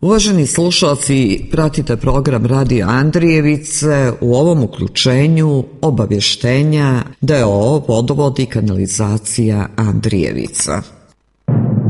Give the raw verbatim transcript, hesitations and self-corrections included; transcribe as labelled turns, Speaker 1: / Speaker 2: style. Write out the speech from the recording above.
Speaker 1: Uvaženi slušalci, pratite program Radio Andrijevice, u ovom uključenju obavještenja D O O Vodovod i kanalizacija Andrijevica.